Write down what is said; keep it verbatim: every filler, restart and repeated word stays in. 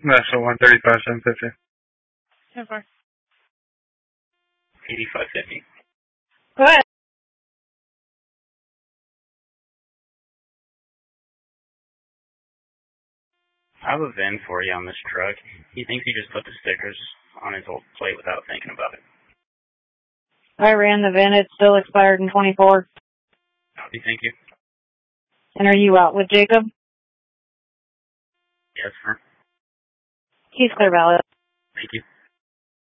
National one thirty-five, seven fifty. ten four. eighty-five fifty. Go ahead. I have a V I N for you on this truck. He thinks he just put the stickers on his old plate without thinking about it. I ran the V I N. It's still expired in twenty-four. Copy, thank you. And are you out with Jacob? Yes, sir. He's clear valid. Thank you.